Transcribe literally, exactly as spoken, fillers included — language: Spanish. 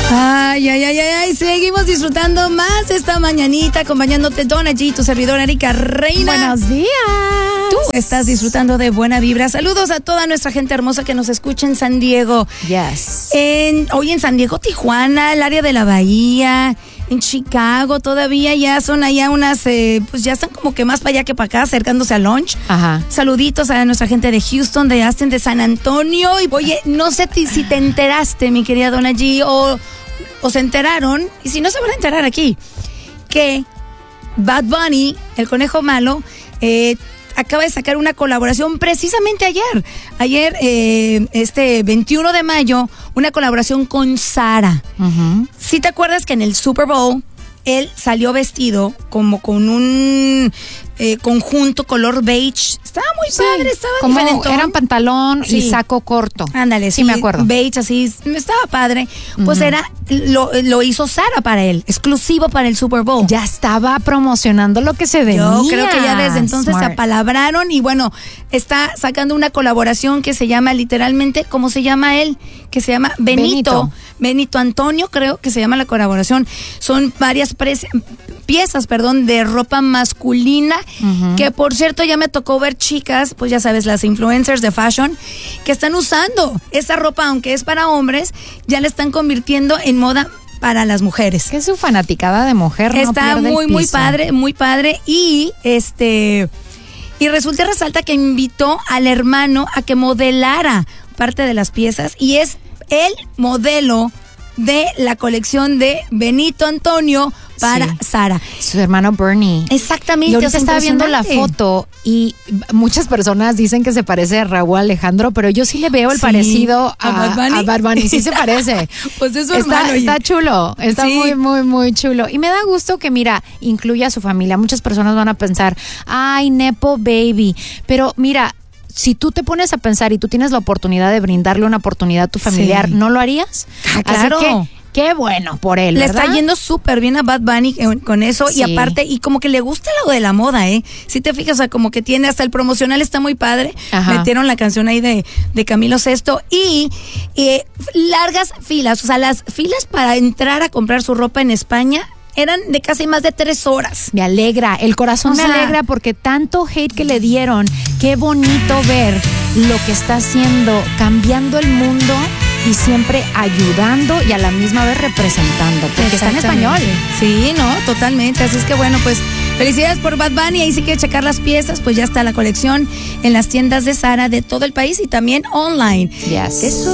Ay, ay, ay, ay, ay, seguimos disfrutando más esta mañanita, acompañándote Donna G, tu servidora Erika Reina. Buenos días. Tú estás disfrutando de buena vibra. Saludos a toda nuestra gente hermosa que nos escucha en San Diego. Yes. En, hoy en San Diego, Tijuana, el área de la Bahía, en Chicago todavía ya son allá unas, eh, pues ya están como que más para allá que para acá, acercándose al lunch. Ajá. Saluditos a nuestra gente de Houston, de Austin, de San Antonio. Y oye, no sé ti, si te enteraste, mi querida Donna G, o, o se enteraron, y si no se van a enterar aquí, que Bad Bunny, el conejo malo, eh, acaba de sacar una colaboración precisamente ayer. Ayer, eh, este veintiuno de mayo, una colaboración con Sara. Uh-huh. ¿Sí te acuerdas que en el Super Bowl él salió vestido como con un eh, conjunto color beige? Estaba muy Sí, padre, estaba como diferentón. eran pantalón Sí. y saco corto. Ándale, Sí, sí, me acuerdo. beige, así, estaba padre. Pues Ujú. era, lo, lo hizo Sara para él, exclusivo para el Super Bowl. Ya estaba promocionando lo que se venía. Yo creo que ya desde entonces Smart. se apalabraron y bueno, está sacando una colaboración que se llama literalmente, ¿cómo se llama él? Que se llama Benito. Benito, Benito Antonio, creo que se llama la colaboración. Son varias pres- piezas, perdón, de ropa masculina, Ujú. que por cierto ya me tocó ver chicas, pues ya sabes, las influencers de fashion, que están usando esa ropa, aunque es para hombres, ya la están convirtiendo en moda para las mujeres. Que su fanaticada de mujer no Está pierde el muy, muy piso. padre, muy padre. Y este y resulta y resalta que invitó al hermano a que modelara parte de las piezas y es el modelo de la colección de Benito Antonio para Sí. Sara. Su hermano Bernie. Exactamente. Y ahorita o sea, estaba viendo la impresionante. foto y muchas personas dicen que se parece a Raúl Alejandro, pero yo sí le veo el Sí. parecido a, ¿A Bad Bunny? a Bad Bunny. Sí se parece. Pues es su está, hermano. oye. está chulo, está Sí. muy, muy, muy chulo. Y me da gusto que, mira, incluya a su familia. Muchas personas van a pensar, ay, Nepo Baby. Pero mira, si tú te pones a pensar y tú tienes la oportunidad de brindarle una oportunidad a tu familiar, Sí. ¿no lo harías? Ah, claro. Así que, qué bueno por él, Le ¿verdad? está yendo súper bien a Bad Bunny eh, con eso Sí. y aparte, y como que le gusta lo de la moda, ¿eh? Si te fijas, o sea, como que tiene hasta el promocional está muy padre. Ajá. Metieron la canción ahí de, de Camilo Sesto y eh, largas filas, o sea, las filas para entrar a comprar su ropa en España eran de casi más de tres horas. Me alegra, el corazón O me sea, alegra porque tanto hate que le dieron, qué bonito ver lo que está haciendo, cambiando el mundo y siempre ayudando y a la misma vez representando, porque está en español. Sí, no, totalmente. Así es que bueno, pues felicidades por Bad Bunny. Ahí sí que checar las piezas, pues ya está la colección en las tiendas de Sara de todo el país y también online. Yes. Eso